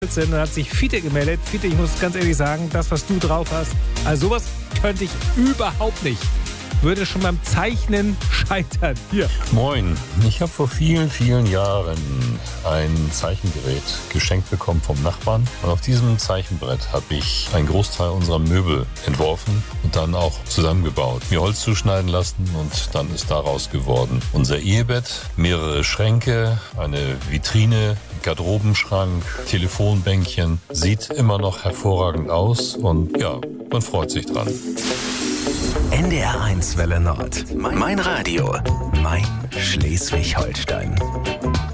Und hat sich Fiete gemeldet. Fiete, ich muss ganz ehrlich sagen, das, was du drauf hast, also sowas könnte ich überhaupt nicht. Würde schon beim Zeichnen scheitern. Hier. Moin, ich habe vor vielen, vielen Jahren ein Zeichengerät geschenkt bekommen vom Nachbarn. Und auf diesem Zeichenbrett habe ich einen Großteil unserer Möbel entworfen und dann auch zusammengebaut. Mir Holz zuschneiden lassen und dann ist daraus geworden unser Ehebett, mehrere Schränke, eine Vitrine, Garderobenschrank, Telefonbänkchen. Sieht immer noch hervorragend aus und ja, man freut sich dran. NDR 1 Welle Nord. Mein Radio. Mein Schleswig-Holstein.